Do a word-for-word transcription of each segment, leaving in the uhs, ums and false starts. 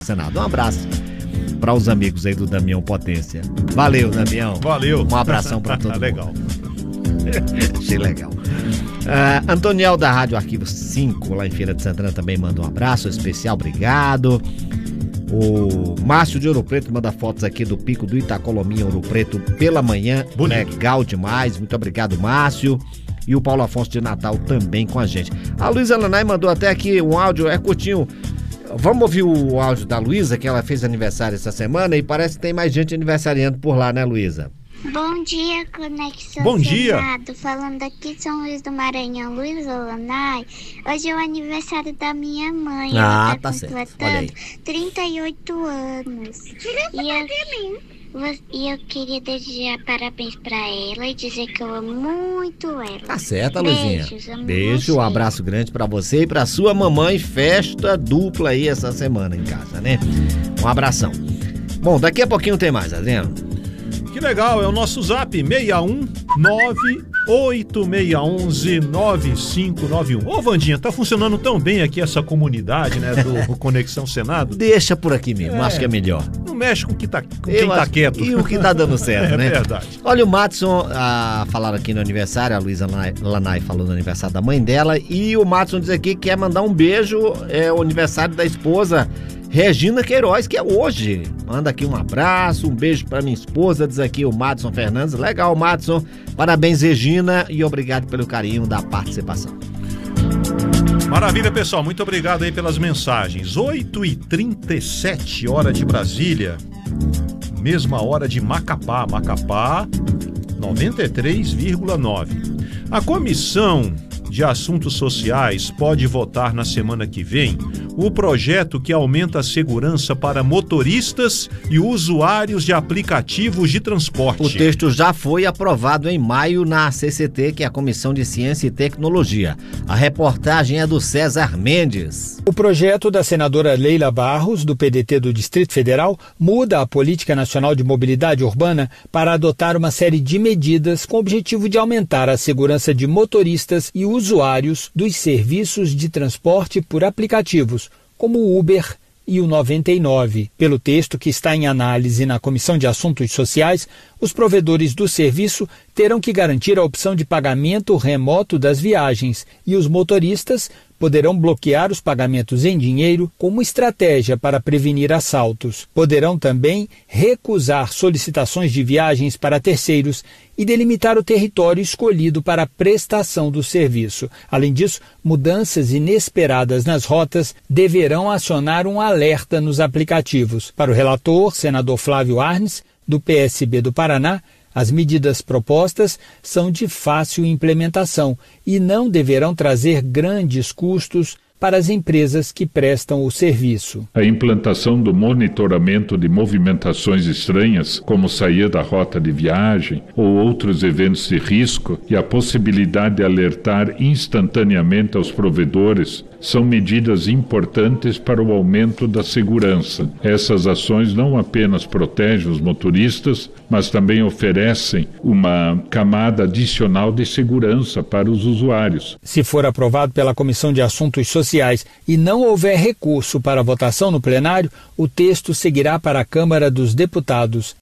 Senado. Um abraço para os amigos aí do Damião Potência. Valeu, Damião. Valeu. Um abração para todo mundo. Legal. Achei legal. Uh, Antoniel da Rádio Arquivo cinco, lá em Feira de Santana, também manda um abraço especial, obrigado. O Márcio de Ouro Preto manda fotos aqui do Pico do Itacolomi, Ouro Preto, pela manhã. Bonito. Legal demais, muito obrigado, Márcio. E o Paulo Afonso de Natal também com a gente. A Luísa Lanai mandou até aqui um áudio, é curtinho. Vamos ouvir o áudio da Luísa, que ela fez aniversário essa semana e parece que tem mais gente aniversariando por lá, né, Luísa? Bom dia, Conexão Bom dia. Senado. Falando aqui de São Luís do Maranhão, Luísa Lanai. Hoje é o aniversário da minha mãe. Ah, ela tá, tá completando certo. Olha aí. trinta e oito anos. E eu, e eu queria desejar parabéns pra ela e dizer que eu amo muito ela. Tá certo, Luizinha. Beijos, amo Beijo, você. um abraço grande pra você e pra sua mamãe. Festa dupla aí essa semana em casa, né? Um abração. Bom, daqui a pouquinho tem mais, Adriano. Que legal, é o nosso zap seis um nove oito seis um um nove cinco nove um. Ô Vandinha, tá funcionando tão bem aqui essa comunidade, né, do Conexão Senado? Deixa por aqui mesmo, É. acho que é melhor. Não mexe com, que tá, com Eu quem tá acho- quieto. E o que tá dando certo, É né? verdade. Olha, o Matson ah, falaram aqui no aniversário, a Luísa Lanai, Lanai falou no aniversário da mãe dela, e o Matson diz aqui que quer mandar um beijo, é o aniversário da esposa Regina Queiroz, que é hoje. Manda aqui um abraço, um beijo pra minha esposa, diz aqui o Matson Fernandes. Legal, Matson. Parabéns, Regina, e obrigado pelo carinho da participação. Maravilha, pessoal. Muito obrigado aí pelas mensagens. oito e trinta e sete, hora de Brasília. Mesma hora de Macapá. Macapá, noventa e três vírgula nove. A Comissão de Assuntos Sociais pode votar na semana que vem o projeto que aumenta a segurança para motoristas e usuários de aplicativos de transporte. O texto já foi aprovado em maio na C C T, que é a Comissão de Ciência e Tecnologia. A reportagem é do César Mendes. O projeto da senadora Leila Barros, do P D T do Distrito Federal, muda a Política Nacional de Mobilidade Urbana para adotar uma série de medidas com o objetivo de aumentar a segurança de motoristas e usuários dos serviços de transporte por aplicativos, como o Uber e o noventa e nove. Pelo texto que está em análise na Comissão de Assuntos Sociais, os provedores do serviço terão que garantir a opção de pagamento remoto das viagens e os motoristas poderão bloquear os pagamentos em dinheiro como estratégia para prevenir assaltos. Poderão também recusar solicitações de viagens para terceiros e delimitar o território escolhido para a prestação do serviço. Além disso, mudanças inesperadas nas rotas deverão acionar um alerta nos aplicativos. Para o relator, senador Flávio Arnes, do P S B do Paraná, as medidas propostas são de fácil implementação e não deverão trazer grandes custos para as empresas que prestam o serviço. A implantação do monitoramento de movimentações estranhas, como sair da rota de viagem ou outros eventos de risco, e a possibilidade de alertar instantaneamente aos provedores são medidas importantes para o aumento da segurança. Essas ações não apenas protegem os motoristas, mas também oferecem uma camada adicional de segurança para os usuários. Se for aprovado pela Comissão de Assuntos Sociais e não houver recurso para votação no plenário, o texto seguirá para a Câmara dos Deputados.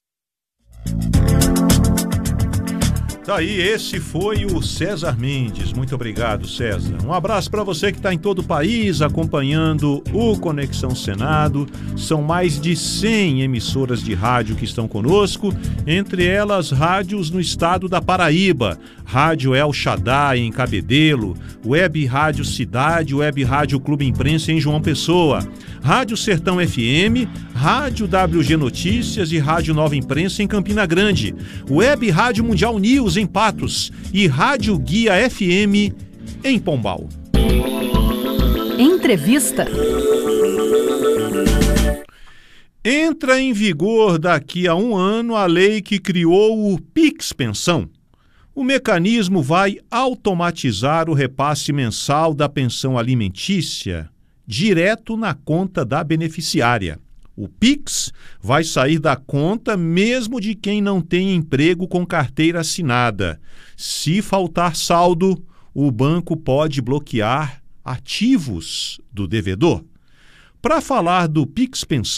Daí, esse foi o César Mendes. Muito obrigado, César. Um abraço para você que está em todo o país acompanhando o Conexão Senado. São mais de cem emissoras de rádio que estão conosco, entre elas rádios no estado da Paraíba, Rádio El Shaddai em Cabedelo, Web Rádio Cidade, Web Rádio Clube Imprensa em João Pessoa, Rádio Sertão F M, Rádio W G Notícias e Rádio Nova Imprensa em Campina Grande, Web Rádio Mundial News em Patos e Rádio Guia F M em Pombal. Entrevista. Entra em vigor daqui a um ano a lei que criou o Pix Pensão. O mecanismo vai automatizar o repasse mensal da pensão alimentícia direto na conta da beneficiária. O Pix vai sair da conta mesmo de quem não tem emprego com carteira assinada. Se faltar saldo, o banco pode bloquear ativos do devedor. para falar do Pix Pensão.